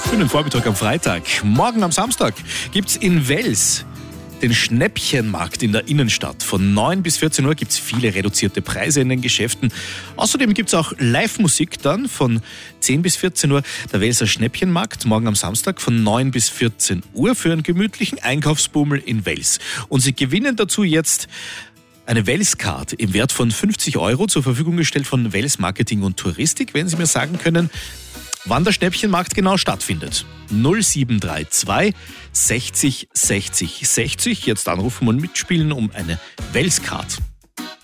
Schönen Vormittag am Freitag. Morgen am Samstag gibt's in Wels den Schnäppchenmarkt in der Innenstadt. Von 9 bis 14 Uhr gibt's viele reduzierte Preise in den Geschäften. Außerdem gibt's auch Live-Musik dann von 10 bis 14 Uhr. Der Welser Schnäppchenmarkt morgen am Samstag von 9 bis 14 Uhr für einen gemütlichen Einkaufsbummel in Wels. Und Sie gewinnen dazu jetzt eine Wels-Card im Wert von 50 € zur Verfügung gestellt von Wels Marketing und Touristik, wenn Sie mir sagen können, wann der Schnäppchenmarkt genau stattfindet. 0732 60 60 60. Jetzt anrufen und mitspielen um eine Wels-Card.